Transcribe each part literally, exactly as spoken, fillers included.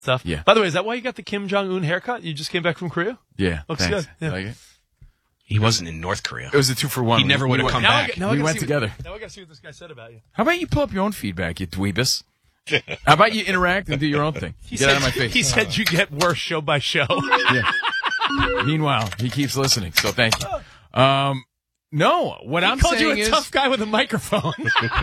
stuff. Yeah. By the way, is that why you got the Kim Jong-un haircut? You just came back from Korea? Yeah. Looks thanks. good. Yeah. Like it? He wasn't in North Korea. It was a two for one. He never would have we come went, back. I, now I we gotta went see together. What, now I got to see what this guy said about you. How about you pull up your own feedback, you dweebus? How about you interact and do your own thing? He Get said, out of my face. He said you get worse show by show. Yeah. Meanwhile, he keeps listening, so thank you. Um, no, what he I'm called saying you a is tough guy with a microphone.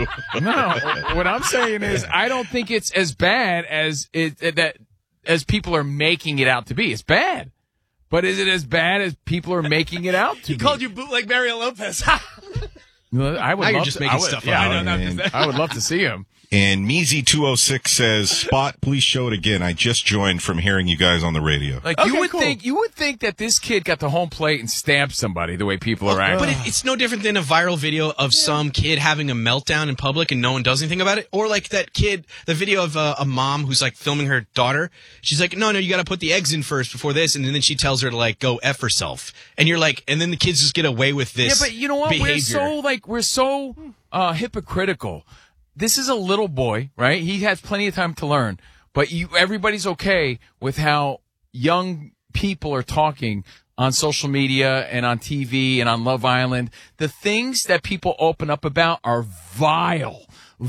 no. What I'm saying is I don't think it's as bad as it that as people are making it out to be. It's bad, but is it as bad as people are making it out to he be? called you bootleg Mario Lopez. I would Now love you're just to, making I would, stuff yeah, up. I know. no, I'm And- just- I would love to see him. And Measy two oh six says, Spot, please show it again. I just joined from hearing you guys on the radio. Like Okay, you would cool. think, you would think that this kid got the home plate and stabbed somebody the way people are acting. But it, it's no different than a viral video of some kid having a meltdown in public and no one does anything about it. Or like that kid, the video of uh, a mom who's like filming her daughter. She's like, no, no, you got to put the eggs in first before this. And then she tells her to like go F herself. And you're like, and then the kids just get away with this Yeah, but you know what? behavior. We're so like we're so uh, hypocritical. This is a little boy, right? He has plenty of time to learn, but you everybody's okay with how young people are talking on social media and on T V and on Love Island. The things that people open up about are vile.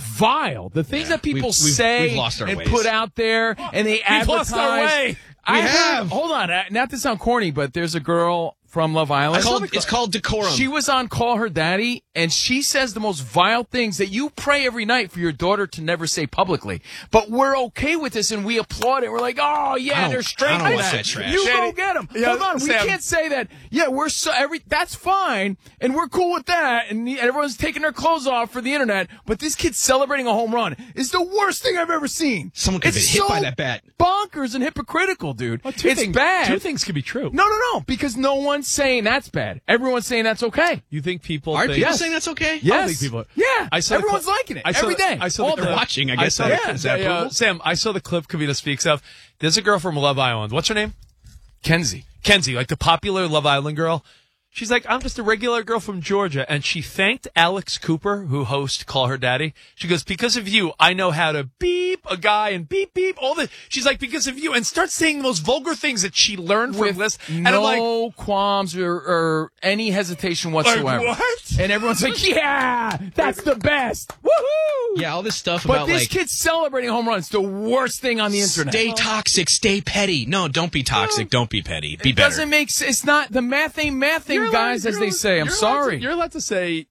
Vile. The things Yeah. that people We've- we've- say we've lost our and ways. put out there and they advertise. lost our way. I We heard- have. Hold on, uh, not to sound corny, but there's a girl from Love Island. It's called, it's called decorum. She was on Call Her Daddy, and she says the most vile things that you pray every night for your daughter to never say publicly. But we're okay with this, and we applaud it. We're like, oh, I yeah, don't- they're straight I don't for watch that. that trash. You go Danny, get them. yeah, Hold on, we Sam. can't say that. Yeah, we're so every. That's fine, and we're cool with that, and the- everyone's taking their clothes off for the internet. But this kid celebrating a home run is the worst thing I've ever seen. Someone could It's get hit so by that bat. Bonkers and hypocritical, dude. Well, two it's things, bad. Two things could be true. No, no, no, because no one's saying that's bad. Everyone's saying that's okay. You think people Are think... people Yes. saying that's okay? Yes. I don't think people are. Yeah. I saw the Everyone's clip- liking it I saw every the- day. I saw All the day. They're watching, I guess. saw that- the- is that the, uh, approval? Sam, I saw the clip Kavita speaks of. There's a girl from Love Island. What's her name? Kenzie. Kenzie, like the popular Love Island girl. She's like, I'm just a regular girl from Georgia. And she thanked Alex Cooper, who hosts Call Her Daddy. She goes, because of you, I know how to beep a guy and beep, beep, all this. She's like, because of you. And starts saying those vulgar things that she learned from With Liz. And no I'm like, qualms or, or any hesitation whatsoever. Like, what? And everyone's like, yeah, that's the best. Woohoo! Yeah, all this stuff But about this like kid's celebrating home runs. The worst thing on the internet. stay toxic, stay petty. No, don't be toxic, don't be petty. Be it better. doesn't make sense. It's not the math ain't mathing, You're guys, allowed- as you're they allowed- say. I'm you're allowed sorry. to- you're allowed to say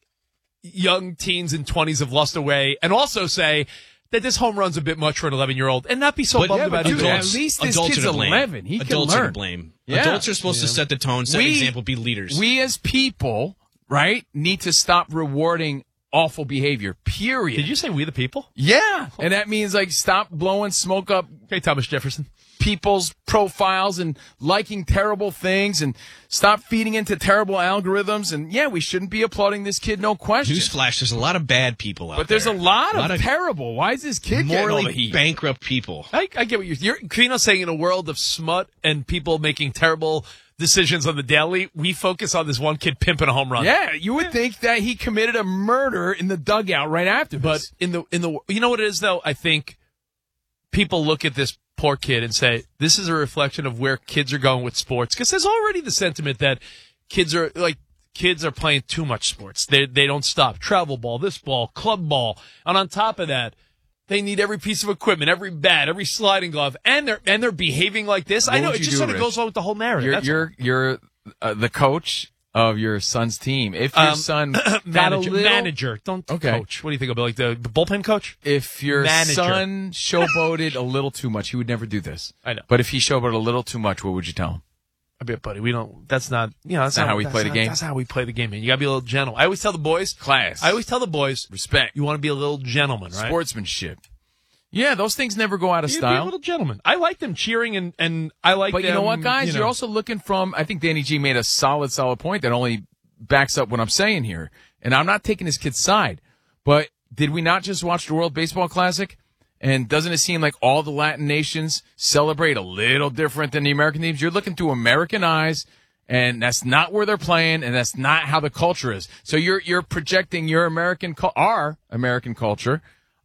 young teens and twenties have lost their way, and also say that this home run's a bit much for an eleven-year-old, and not be so But- bummed yeah, about but it. dude, adults, at least this adults kid's are to blame. eleven. He can adults are learn. to blame. Yeah. Adults are supposed to set the tone, set We- the example, be leaders. We as people, right, need to stop rewarding awful behavior. Period. Did you say we the people? Yeah. And that means like stop blowing smoke up Okay, Thomas Jefferson. people's profiles and liking terrible things and stop feeding into terrible algorithms. And yeah, we shouldn't be applauding this kid, no question. Newsflash, there's a lot of bad people out But there's there. a lot, lot of, of terrible. Why is this kid getting all the morally heat? bankrupt people. I, I get what you're, you're Karina's saying. In a world of smut and people making terrible decisions on the daily, we focus on this one kid pimping a home run. Yeah, you would think that he committed a murder in the dugout right after But this. in the in the you know what it is though? I think people look at this poor kid and say this is a reflection of where kids are going with sports, because there's already the sentiment that kids are like kids are playing too much sports. They they don't stop. Travel ball, this ball, club ball, and on top of that, they need every piece of equipment, every bat, every sliding glove, and they're and they're behaving like this. What I know would it you just do, sort of Rich? goes on with the whole narrative. You're That's you're you're uh, the coach of your son's team. If your Um, son all. got a manager, little, manager, don't Okay. coach. What do you think about like the, the bullpen coach? if your Manager. son showboated a little too much, he would never do this. I know. But if he showboated a little too much, what would you tell him? I bet, buddy, we don't. That's not. You know, that's Not not how we that's play the not- game? That's how we play the game, man. You gotta be a little gentle. I always tell the boys, Class. I always tell the boys, Respect. you want to be a little gentleman, right? Sportsmanship. Yeah, those things never go out of You be a style. little gentleman. I like them cheering, and and I like. But you know them, what, guys? you know. You're also looking from, I think Danny G made a solid, solid point that only backs up what I'm saying here. And I'm not taking this kid's side. But did we not just watch the World Baseball Classic? And doesn't it seem like all the Latin nations celebrate a little different than the American teams? You're looking through American eyes, and that's not where they're playing, and that's not how the culture is. So you're you're projecting your American, cu- our American culture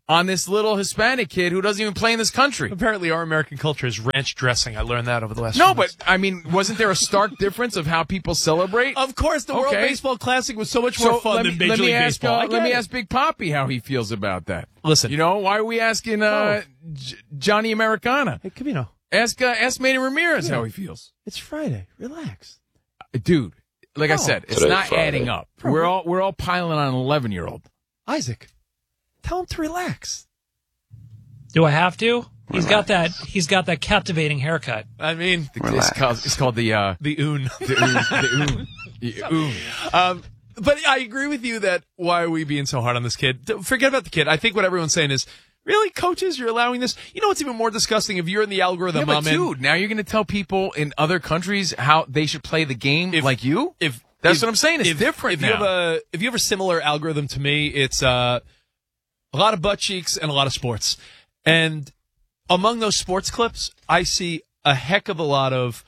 on this little Hispanic kid who doesn't even play in this country. Apparently, our American culture is ranch dressing. I learned that over the last. No, few but months. I mean, wasn't there a stark difference of how people celebrate? Of course, the World Okay. Baseball Classic was so much So more fun let than me, Major let me League ask, Baseball. uh, I let get me it. ask Big Poppy how he feels about that. Listen. You know, why are we asking uh, J- Johnny Americana? Hey, Camino, Ask uh, ask Manny Ramirez how he feels. it's Friday. Relax. Dude, like I Oh. said, it's Today's not Friday. adding up. We're all we're all piling on an eleven-year-old. Isaac, tell him to relax. Do I have to? He's got that. He's got that captivating haircut. I mean, It's called, it's called the uh, the oon. the oon. The oon. The oon. Um, but I agree with you that why are we being so hard on this kid? D- Forget about the kid. I think what everyone's saying is, really, coaches, you're allowing this? You know what's even more disgusting? If you're in the algorithm, Yeah, but I'm in- dude, now you're going to tell people in other countries how they should play the game If- like you? if That's if- what I'm saying. It's if, different If now. you have a if you have a similar algorithm to me, it's uh, a lot of butt cheeks and a lot of sports. And among those sports clips, I see a heck of a lot of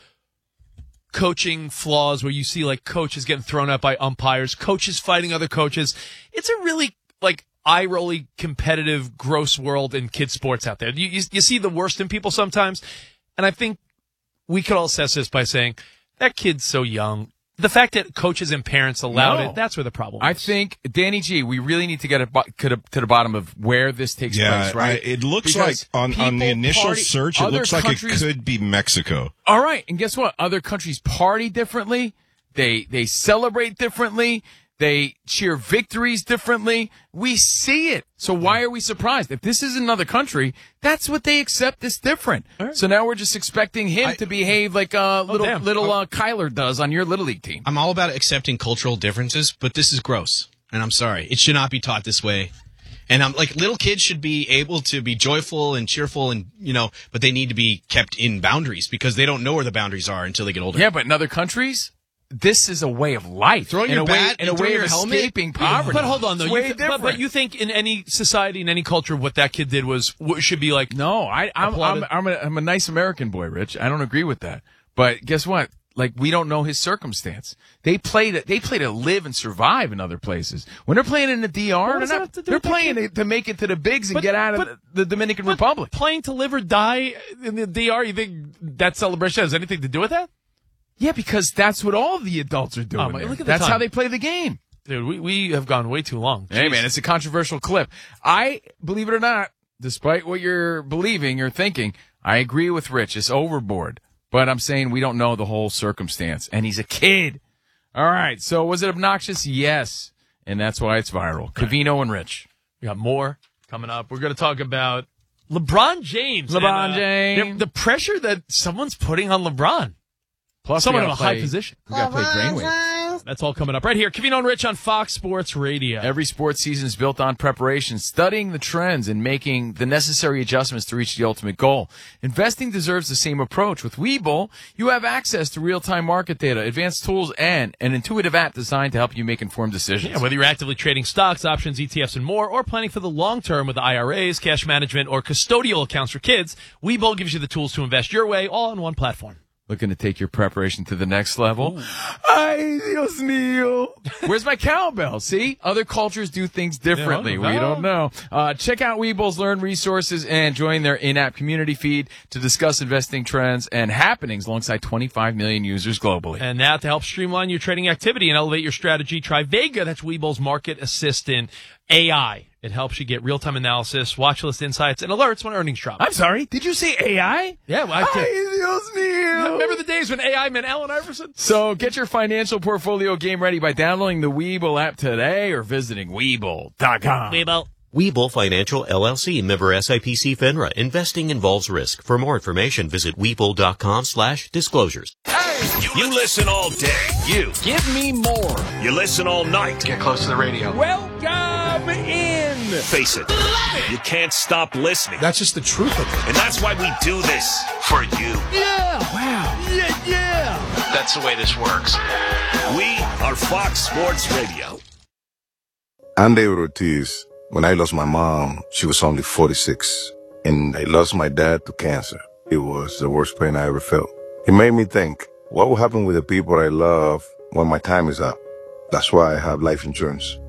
coaching flaws where you see like coaches getting thrown out by umpires, coaches fighting other coaches. It's a really like eye-rolly, competitive, gross world in kids sports out there. You, you you see the worst in people sometimes, and I think we could all assess this by saying that kid's so young. The fact that coaches and parents allowed No. it, that's where the problem I is. think, Danny G, we really need to get a, bo- to, the, to the bottom of where this takes Yeah, place, right? I, it looks Because like on, on the people initial party- search, it other looks like countries- it could be Mexico. All right, and guess what? Other countries party differently. They they celebrate differently. They cheer victories differently. We see it. So why are we surprised? If this is another country, that's what they accept is different. right. So now we're just expecting him I- to behave like uh, little damn. little uh, Kyler does on your little league team. I'm all about accepting cultural differences, but this is gross, and I'm sorry. It should not be taught this way. And I'm like, little kids should be able to be joyful and cheerful, and you know, but they need to be kept in boundaries because they don't know where the boundaries are until they get older. Yeah, but in other countries, this is a way of life. Throwing in your a way, bat in a and throwing way your of helmet? escaping poverty. But hold on, though. It's You way th- different. but, but you think in any society, in any culture, what that kid did was what should be like? No, I, I'm Applauded. I'm I'm a, I'm a nice American boy, Rich. I don't agree with that. But guess what? Like we don't know his circumstance. They play to they play to live and survive in other places. When they're playing in the D R, What they're, does that not, have to do they're with that playing kid? to, to make it to the bigs and But- get out of but- the, the Dominican But Republic. Playing to live or die in the D R, you think that celebration has anything to do with that? Yeah, because that's what all the adults are doing. Oh, my- there. look at the that's time. how they play the game. Dude, we, we have gone way too long. Hey, Jeez. man, it's a controversial clip. I, believe it or not, despite what you're believing or thinking, I agree with Rich. It's overboard. But I'm saying we don't know the whole circumstance. And he's a kid. All right. So was it obnoxious? Yes. And that's why it's viral. Covino and Rich. We got more coming up. We're going to talk about LeBron James. LeBron and, uh, James. The, the pressure that someone's putting on LeBron. Plus, Someone we in gotta a high play- position. We got to play Brainwave. That's all coming up right here. Kevino and Rich on Fox Sports Radio. Every sports season is built on preparation, studying the trends, and making the necessary adjustments to reach the ultimate goal. Investing deserves the same approach. With Webull, you have access to real-time market data, advanced tools, and an intuitive app designed to help you make informed decisions. Yeah, whether you're actively trading stocks, options, E T Fs, and more, or planning for the long term with I R As, cash management, or custodial accounts for kids, Webull gives you the tools to invest your way, all on one platform. Looking to take your preparation to the next level? Ay, Dios mío. Where's my cowbell? See? Other cultures do things differently. Yeah, we no. don't know. Uh, check out Webull's Learn resources and join their in-app community feed to discuss investing trends and happenings alongside twenty-five million users globally. And now to help streamline your trading activity and elevate your strategy, try Vega. That's Webull's Market Assistant A I. It helps you get real-time analysis, watch list insights, and alerts when earnings drop. I'm sorry, did you say A I? Yeah, well, I Ay, did. Dios mío. Remember the days when A I meant Allen Iverson? So get your financial portfolio game ready by downloading the Webull app today or visiting Webull dot com. Webull. Webull Financial L L C, member S I P C FINRA. Investing involves risk. For more information, visit Webull dot com slash disclosures. You listen all day. You. Give me more. You listen all night. Get close to the radio. Welcome in. Face it. You can't stop listening. That's just the truth of it. And that's why we do this. For you. Yeah. Wow. Yeah, yeah. That's the way this works. We are Fox Sports Radio. I'm David Ortiz. When I lost my mom, she was only forty-six. And I lost my dad to cancer. It was the worst pain I ever felt. It made me think, what will happen with the people I love when my time is up? That's why I have life insurance.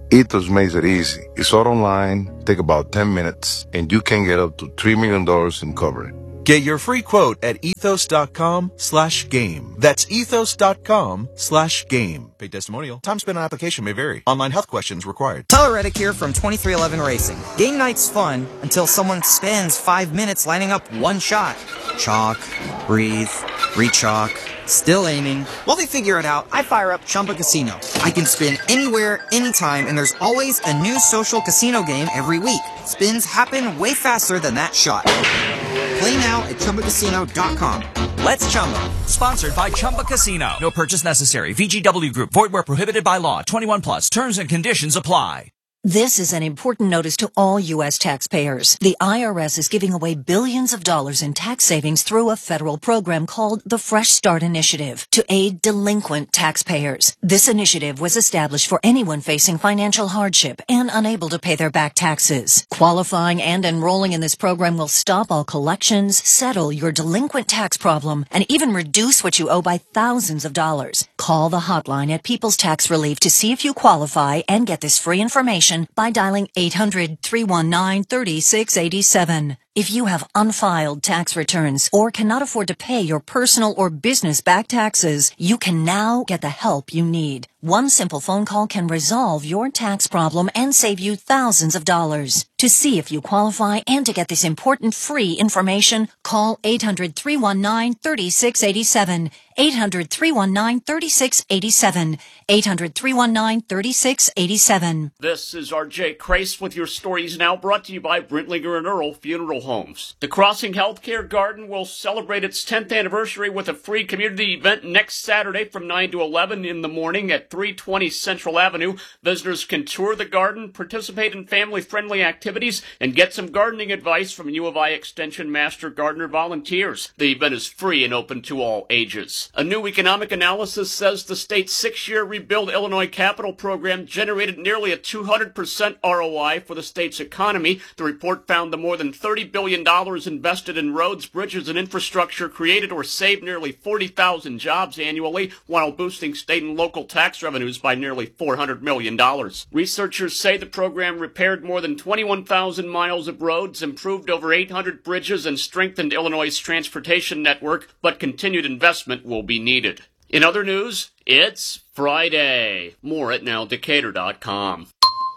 Ethos makes it easy. It's all online, take about ten minutes, and you can get up to three million dollars in coverage. Get your free quote at ethos.com slash game. That's ethos.com slash game. Paid testimonial. Time spent on application may vary. Online health questions required. Tyler Reddick here from twenty-three eleven Racing. Game night's fun until someone spends five minutes lining up one shot. Chalk, breathe, re-chalk, still aiming. While they figure it out, I fire up Chumba Casino. I can spin anywhere, anytime, and there's always a new social casino game every week. Spins happen way faster than that shot. Play now at Chumba Casino dot com. Let's Chumba. Sponsored by Chumba Casino. No purchase necessary. V G W Group. Void where prohibited by law. twenty-one plus. Terms and conditions apply. This is an important notice to all U S taxpayers. The I R S is giving away billions of dollars in tax savings through a federal program called the Fresh Start Initiative to aid delinquent taxpayers. This initiative was established for anyone facing financial hardship and unable to pay their back taxes. Qualifying and enrolling in this program will stop all collections, settle your delinquent tax problem, and even reduce what you owe by thousands of dollars. Call the hotline at People's Tax Relief to see if you qualify and get this free information by dialing eight hundred, three one nine, three six eight seven. If you have unfiled tax returns or cannot afford to pay your personal or business back taxes, you can now get the help you need. One simple phone call can resolve your tax problem and save you thousands of dollars. To see if you qualify and to get this important free information, call eight hundred, three one nine, three six eight seven. eight hundred, three one nine, three six eight seven. eight hundred, three one nine, three six eight seven. This is R J Crace with your stories now, brought to you by Brentlinger and Earl Funeral Homes. The Crossing Healthcare Garden will celebrate its tenth anniversary with a free community event next Saturday from nine to eleven in the morning at three twenty Central Avenue. Visitors can tour the garden, participate in family-friendly activities, and get some gardening advice from U of I Extension Master Gardener volunteers. The event is free and open to all ages. A new economic analysis says the state's six-year Rebuild Illinois Capital Program generated nearly a two hundred percent R O I for the state's economy. The report found the more than thirty billion dollars invested in roads, bridges, and infrastructure created or saved nearly forty thousand jobs annually, while boosting state and local tax revenues by nearly four hundred million dollars. Researchers say the program repaired more than twenty-one thousand miles of roads, improved over eight hundred bridges, and strengthened Illinois' transportation network, but continued investment will be needed. In other news, it's Friday. More at now decatur dot com.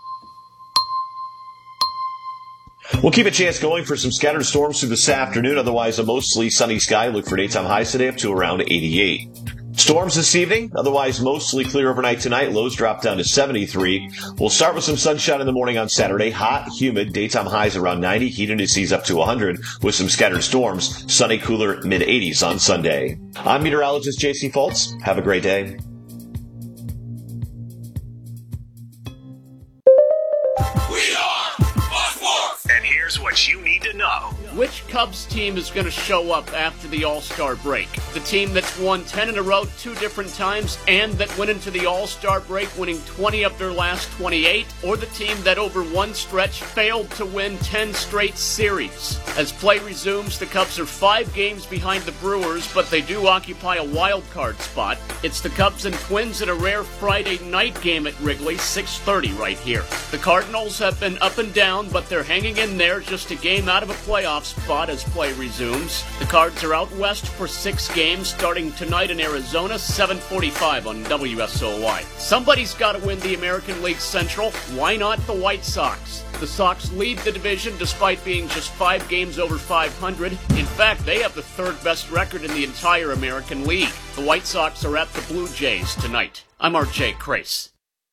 We'll keep a chance going for some scattered storms through this afternoon. Otherwise, a mostly sunny sky. Look for daytime highs today up to around eighty-eight. Storms this evening. Otherwise, mostly clear overnight tonight. Lows drop down to seventy-three. We'll start with some sunshine in the morning on Saturday. Hot, humid. Daytime highs around ninety. Heat indices up to one hundred with some scattered storms. Sunny, cooler, mid-eighties on Sunday. I'm meteorologist J C Fultz. Have a great day. Here's what you need to know. Which Cubs team is going to show up after the All-Star break? The team that's won ten in a row two different times and that went into the All-Star break winning twenty of their last twenty-eight? Or the team that over one stretch failed to win ten straight series? As play resumes, the Cubs are five games behind the Brewers, but they do occupy a wild card spot. It's the Cubs and Twins in a rare Friday night game at Wrigley, six thirty right here. The Cardinals have been up and down, but they're hanging in there, just a game out of a playoff spot as play resumes. The Cards are out west for six games starting tonight in Arizona, seven forty-five on W S O Y. Somebody's got to win the American League Central. Why not the White Sox? The Sox lead the division despite being just five games over five hundred. In fact, they have the third best record in the entire American League. The White Sox are at the Blue Jays tonight. I'm R J Crace.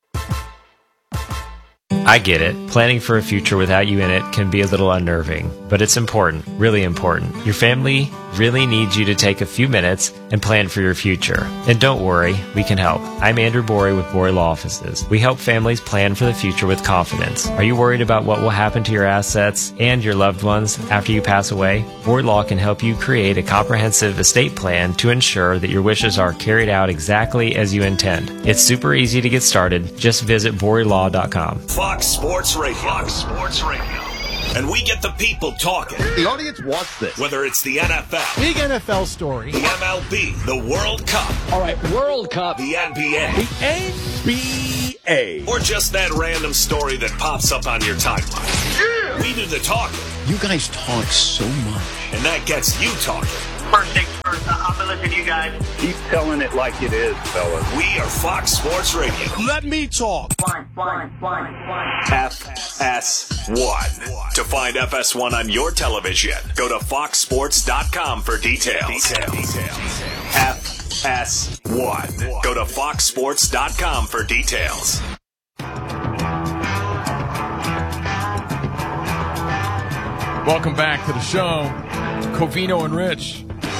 I get it. Planning for a future without you in it can be a little unnerving, but it's important, really important. Your family really needs you to take a few minutes and plan for your future. And don't worry, we can help. I'm Andrew Borey with Borey Law Offices. We help families plan for the future with confidence. Are you worried about what will happen to your assets and your loved ones after you pass away? Borey Law can help you create a comprehensive estate plan to ensure that your wishes are carried out exactly as you intend. It's super easy to get started. Just visit borey law dot com. Fox Sports Radio. Fox Sports Radio. And we get the people talking. The audience wants this. Whether it's the N F L. Big N F L story. The M L B. The World Cup. All right, World Cup. The N B A. The N B A. Or just that random story that pops up on your timeline. Yeah. We do the talking. You guys talk so much. And that gets you talking. First things first, I'm going to listen to you guys. Keep telling it like it is, fellas. We are Fox Sports Radio. Let me talk. One, one, one, one. F S one. To find F S one on your television, go to fox sports dot com for details. Details. Details. F S one. Go to fox sports dot com for details. Welcome back to the show. Covino and Rich.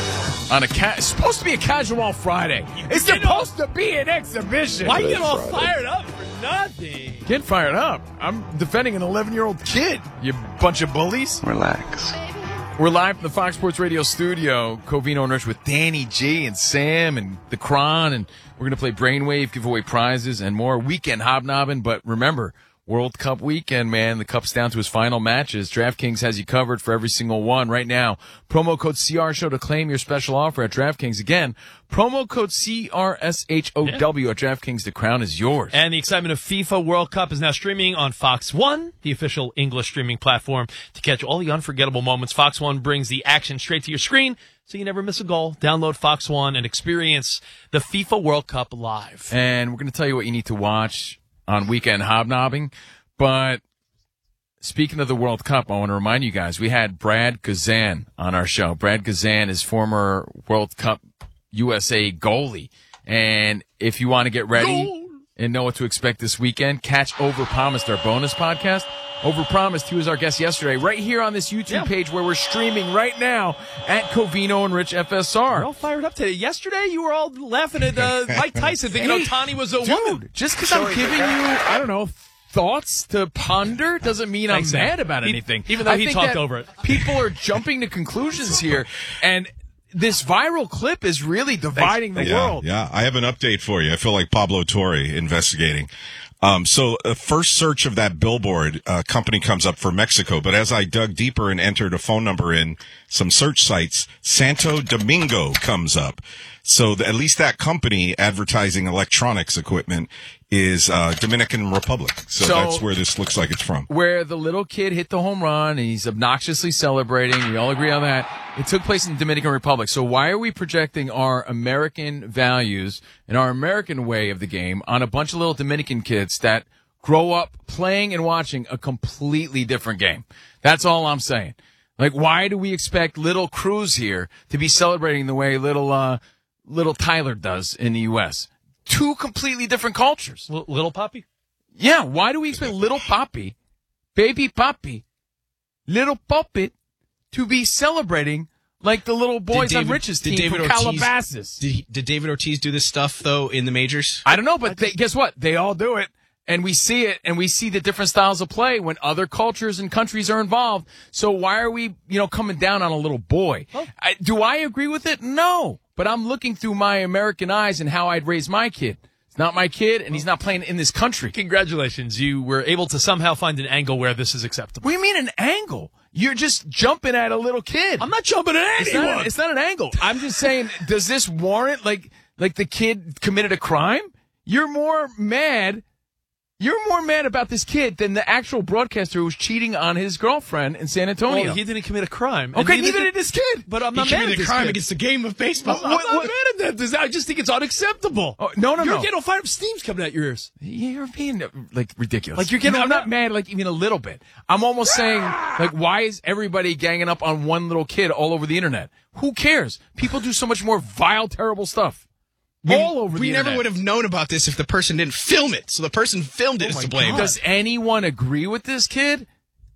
On a ca- it's supposed to be a casual Friday. It's supposed to be an exhibition. Why you get all fired up for nothing? Get fired up. I'm defending an eleven-year-old kid, you bunch of bullies. Relax. We're live from the Fox Sports Radio studio. Covino and Rich with Danny G and Sam and the Cron, and we're going to play Brainwave, give away prizes and more. Weekend hobnobbing, but remember, World Cup weekend, man. The Cup's down to his final matches. DraftKings has you covered for every single one right now. Promo code C R Show to claim your special offer at DraftKings. Again, promo code C R S H O W at DraftKings. The crown is yours. And the excitement of FIFA World Cup is now streaming on Fox One, the official English streaming platform. To catch all the unforgettable moments, Fox One brings the action straight to your screen, so you never miss a goal. Download Fox One and experience the FIFA World Cup live. And we're going to tell you what you need to watch on Weekend Hobnobbing. But speaking of the World Cup, I want to remind you guys, we had Brad Guzan on our show. Brad Guzan is former World Cup U S A goalie. And if you want to get ready Goal. and know what to expect this weekend, catch Overpromised, our bonus podcast. Overpromised, he was our guest yesterday, right here on this YouTube yeah. page where we're streaming right now at Covino and Rich F S R. We're all fired up today. Yesterday, you were all laughing at uh, Mike Tyson thinking hey, Ohtani was a dude, woman. Just because I'm giving you, I don't know, thoughts to ponder doesn't mean I'm exactly. mad about anything. He, even though I he talked over it. People are jumping to conclusions here, and this viral clip is really dividing the yeah, world. Yeah, I have an update for you. I feel like Pablo Torre investigating. Um, so the uh, first search of that billboard uh, company comes up for Mexico, but as I dug deeper and entered a phone number in some search sites, Santo Domingo comes up. So the, at least that company advertising electronics equipment is uh, Dominican Republic. So, so that's where this looks like it's from. Where the little kid hit the home run and he's obnoxiously celebrating. We all agree on that. It took place in the Dominican Republic. So why are we projecting our American values and our American way of the game on a bunch of little Dominican kids that grow up playing and watching a completely different game? That's all I'm saying. Like, why do we expect little Cruz here to be celebrating the way little uh, little Tyler does in the U S? Two completely different cultures. L- little Poppy? Yeah, why do we expect little Poppy, baby Poppy, little puppet to be celebrating like the little boys David, on Rich's team David from Ortiz, Calabasas? Did, he, did David Ortiz do this stuff, though, in the majors? I don't know, but they, guess what? They all do it. And we see it, and we see the different styles of play when other cultures and countries are involved. So why are we, you know, coming down on a little boy? Oh. I, do I agree with it? No. But I'm looking through my American eyes and how I'd raise my kid. It's not my kid, and he's not playing in this country. Congratulations. You were able to somehow find an angle where this is acceptable. What do you mean an angle? You're just jumping at a little kid. I'm not jumping at anyone. It's not, it's not an angle. I'm just saying, does this warrant, like, like the kid committed a crime? You're more mad... You're more mad about this kid than the actual broadcaster who was cheating on his girlfriend in San Antonio. Well, he didn't commit a crime. Okay, neither did this kid. But I'm not he mad at this this crime kid. against the game of baseball. I'm, I'm not mad at that. I just think it's unacceptable. Oh, no, no, you're no. getting all fired up. Steam's coming out your ears. You're being, like, ridiculous. Like, you're getting... No, I'm not mad, like, even a little bit. I'm almost saying, like, why is everybody ganging up on one little kid all over the internet? Who cares? People do so much more vile, terrible stuff. All over the we internet. never would have known about this if the person didn't film it. So the person filmed it oh is to blame. God. Does anyone agree with this kid?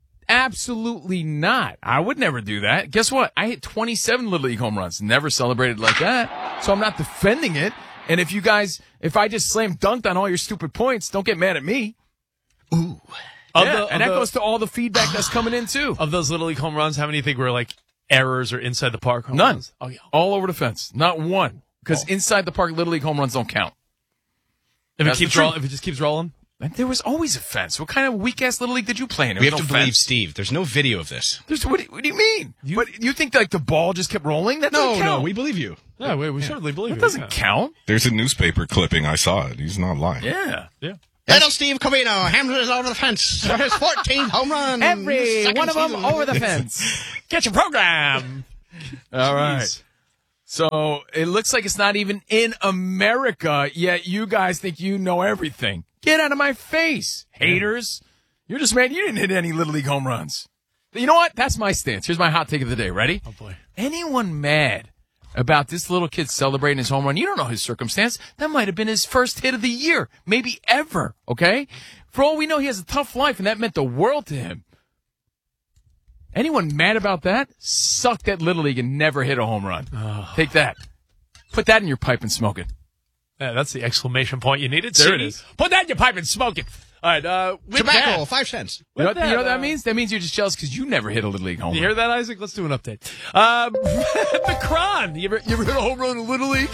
Absolutely not. I would never do that. Guess what? I hit twenty-seven Little League home runs. Never celebrated like that. So I'm not defending it. And if you guys, if I just slam dunked on all your stupid points, don't get mad at me. Ooh. Yeah, the, and that the, goes to all the feedback that's coming in, too. Of those Little League home runs, how many do you think were, like, errors or inside the park home None. runs? Oh, yeah. All over the fence. Not one. Because oh. inside the park, Little League home runs don't count. If it, keeps roll, if it just keeps rolling? There was always a fence. What kind of weak-ass Little League did you play in? There we have no to fence. believe Steve. There's no video of this. There's, what, do you, what do you mean? You, what, you think like the ball just kept rolling? That no, doesn't count. no, we believe you. Yeah, we, we yeah. certainly believe that it. doesn't yeah. count. There's a newspaper clipping. I saw it. He's not lying. Yeah. Yeah. Little Steve Covino hammers it over the fence for his fourteenth home run. Every Second one of them season. over the fence. Get your program. All right. So it looks like it's not even in America, yet you guys think you know everything. Get out of my face, haters. You're just mad you didn't hit any Little League home runs. You know what? That's my stance. Here's my hot take of the day. Ready? Oh, boy. Anyone mad about this little kid celebrating his home run, you don't know his circumstance. That might have been his first hit of the year, maybe ever, okay? For all we know, he has a tough life, and that meant the world to him. Anyone mad about that? Sucked at Little League and never hit a home run. Oh. Take that. Put that in your pipe and smoke it. Yeah, that's the exclamation point you needed. There See? it is. Put that in your pipe and smoke it. All right. Uh, with Tobacco, that, five cents. You know, what, that, you know what that uh, means? That means you're just jealous because you never hit a Little League home You run. hear that, Isaac? Let's do an update. Um, the Cron. You ever, you ever hit a home run in Little League?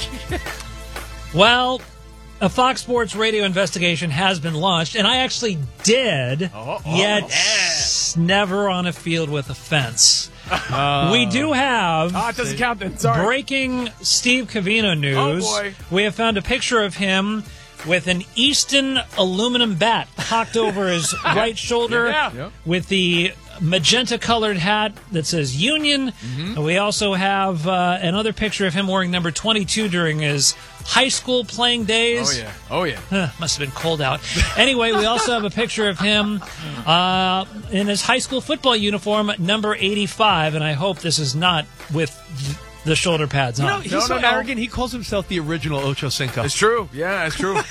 Well, a Fox Sports radio investigation has been launched, and I actually did, oh, yet yeah. s- never on a field with a fence. Uh, we do have Oh, it doesn't count then. Sorry. breaking Steve Covino news. Oh, boy. We have found a picture of him with an Easton aluminum bat cocked over his right shoulder Yeah. Yeah. with the magenta-colored hat that says Union. Mm-hmm. We also have uh, another picture of him wearing number twenty-two during his high school playing days. Oh, yeah. Oh, yeah. Huh, must have been cold out. Anyway, we also have a picture of him uh, in his high school football uniform, number eighty-five, and I hope this is not with the shoulder pads You on. know, he's No, so no, no. arrogant, he calls himself the original Ocho Cinco. It's true. Yeah, it's true.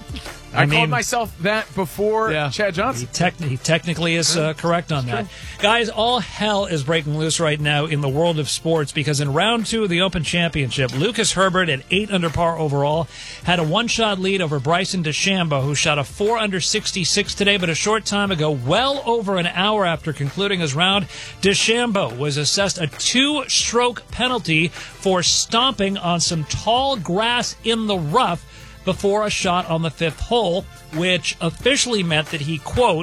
I, I mean- called myself that before Yeah. Chad He, Johnson. tec- he technically is uh, correct on that. Guys, all hell is breaking loose right now in the world of sports because in round two of the Open Championship, Lucas Herbert at eight under par overall had a one-shot lead over Bryson DeChambeau, who shot a four under sixty-six today, but a short time ago, well over an hour after concluding his round, DeChambeau was assessed a two-stroke penalty for stomping on some tall grass in the rough before a shot on the fifth hole, which officially meant that he, quote,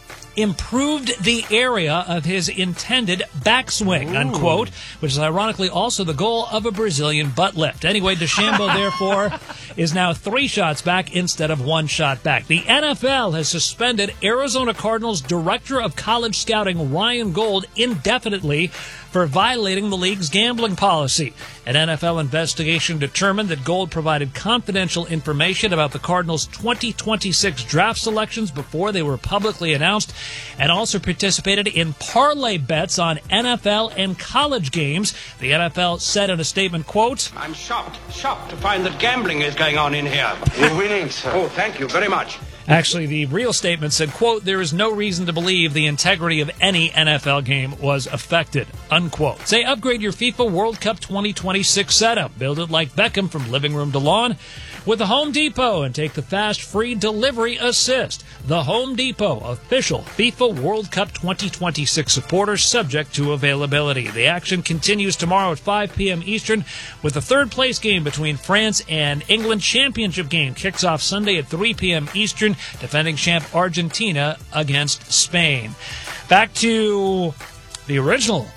improved the area of his intended backswing, unquote, which is ironically also the goal of a Brazilian butt lift. Anyway, DeChambeau, therefore, is now three shots back instead of one shot back. The N F L has suspended Arizona Cardinals Director of College Scouting Ryan Gold indefinitely for violating the league's gambling policy. An N F L investigation determined that Gold provided confidential information about the Cardinals' twenty twenty-six draft selections before they were publicly announced, and also participated in parlay bets on N F L and college games. The N F L said in a statement, quote, I'm shocked, shocked to find that gambling is going on in here. We're winning, sir. Oh, thank you very much. Actually, the real statement said, quote, there is no reason to believe the integrity of any N F L game was affected, unquote. Say, upgrade your FIFA World Cup twenty twenty-six setup. Build it like Beckham from living room to lawn with the Home Depot and take the fast free delivery assist. The Home Depot, official FIFA World Cup twenty twenty-six supporter, subject to availability. The action continues tomorrow at five p.m. Eastern with the third place game between France and England. Championship game kicks off Sunday at three p.m. Eastern. Defending champ Argentina against Spain. Back to the original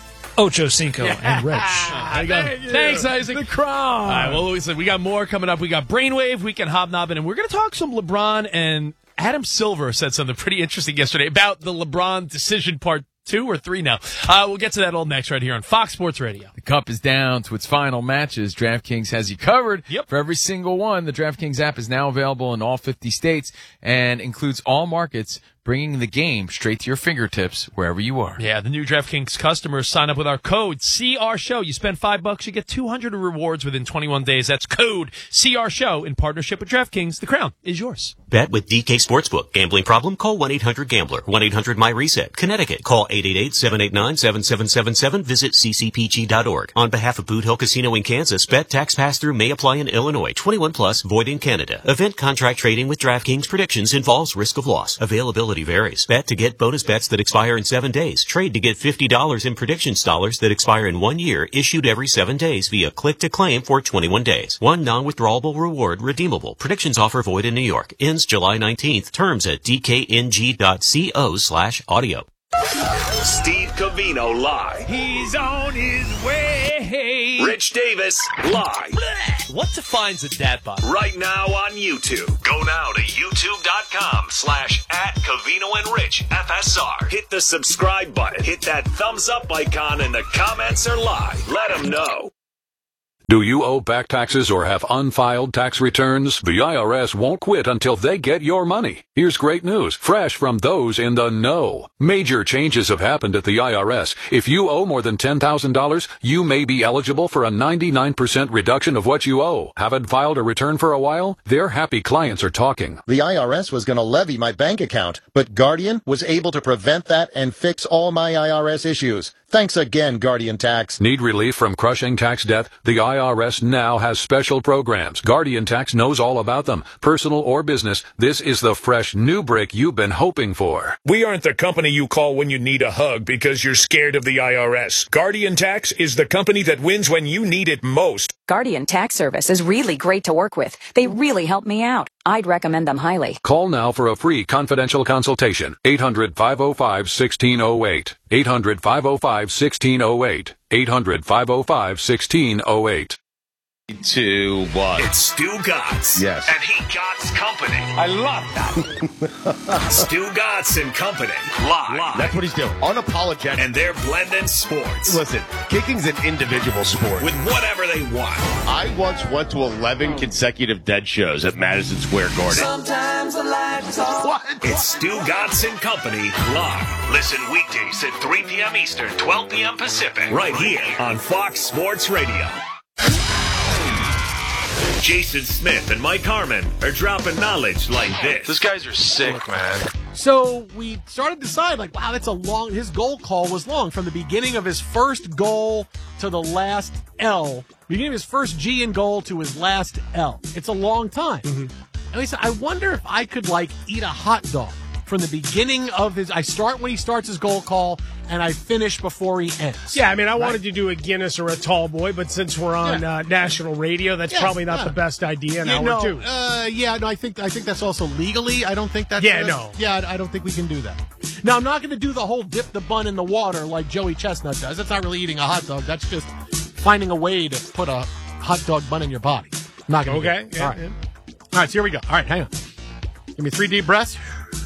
Ocho Cinco Yeah. and Rich. There you go. Thank you. Thanks, Isaac. The Cron. All right, well, listen, we got more coming up. We got Brainwave, we can hobnobbing, and we're going to talk some LeBron. And Adam Silver said something pretty interesting yesterday about the LeBron decision part two or three now. Uh, we'll get to that all next right here on Fox Sports Radio. The Cup is down to its final matches. DraftKings has you covered Yep. for every single one. The DraftKings app is now available in all fifty states and includes all markets, bringing the game straight to your fingertips wherever you are. Yeah, the new DraftKings customers sign up with our code C R Show. You spend five bucks, you get two hundred rewards within twenty-one days. That's code C R Show in partnership with DraftKings. The crown is yours. Bet with D K Sportsbook. Gambling problem? Call one eight hundred gambler. one eight hundred my reset. Connecticut. Call eight eight eight, seven eight nine, seven seven seven seven. Visit c c p g dot org. On behalf of Boot Hill Casino in Kansas, bet tax pass-through may apply in Illinois. twenty-one plus, void in Canada. Event contract trading with DraftKings predictions involves risk of loss. Availability varies. Bet to get bonus bets that expire in seven days. Trade to get fifty dollars in predictions dollars that expire in one year, issued every seven days via click to claim for twenty-one days. One non-withdrawable reward redeemable. Predictions offer void in New York. Ends July nineteenth. Terms at d k n g dot co slash audio. Steve Covino live. He's on his way. Rich Davis, live. What defines a dad bod? Right now on YouTube. Go now to youtube.com slash at Covino and Rich F S R. Hit the subscribe button. Hit that thumbs up icon and the comments are live. Let them know. Do you owe back taxes or have unfiled tax returns? The I R S won't quit until they get your money. Here's great news, fresh from those in the know. Major changes have happened at the I R S. If you owe more than ten thousand dollars, you may be eligible for a ninety-nine percent reduction of what you owe. Haven't filed a return for a while? Their happy clients are talking. The I R S was going to levy my bank account, but Guardian was able to prevent that and fix all my I R S issues. Thanks again, Guardian Tax. Need relief from crushing tax debt? The I R S now has special programs. Guardian Tax knows all about them. Personal or business, this is the fresh new break you've been hoping for. We aren't the company you call when you need a hug because you're scared of the I R S. Guardian Tax is the company that wins when you need it most. Guardian Tax Service is really great to work with. They really help me out. I'd recommend them highly. Call now for a free confidential consultation. eight hundred, five oh five, one six oh eight. eight hundred, five oh five, one six oh eight. eight hundred, five oh five, one six oh eight. Two, one. It's Stu Gotts. Yes. And he Gotts Company. I love that. Stu Gotts and Company. Live. Live. That's what he's doing. Unapologetic. And they're blending sports. Listen, kicking's an individual sport. With whatever they want. I once went to eleven consecutive dead shows at Madison Square Garden. Sometimes I like to talk. What? It's Stu Gotts and Company. Live. Listen weekdays at three p.m. Eastern, twelve p.m. Pacific. Right here on Fox Sports Radio. Jason Smith and Mike Harmon are dropping knowledge like this. These guys are sick, man. So we started to decide, like, wow, that's a long, his goal call was long. From the beginning of his first goal to the last L, beginning of his first G in goal to his last L. It's a long time. Mm-hmm. And we said, I wonder if I could, like, eat a hot dog from the beginning of his, I start when he starts his goal call, and I finish before he ends. Yeah, I mean, I right? wanted to do a Guinness or a tall boy, but since we're on yeah. uh, national radio, that's yes, probably not yeah. the best idea in yeah, hour no, two. Uh, yeah, no, I think I think that's also legally. I don't think that's yeah, uh, no, yeah, I don't think we can do that. Now, I'm not going to do the whole dip the bun in the water like Joey Chestnut does. That's not really eating a hot dog. That's just finding a way to put a hot dog bun in your body. I'm not going to. Okay. Do yeah, All right. Yeah. All right. So here we go. All right, hang on. Give me three deep breaths.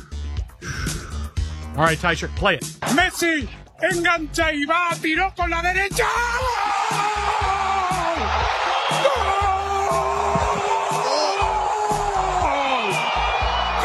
All right, Ty Shirt, play it. Messi engancha y va, tiró con la derecha. ¡Gol!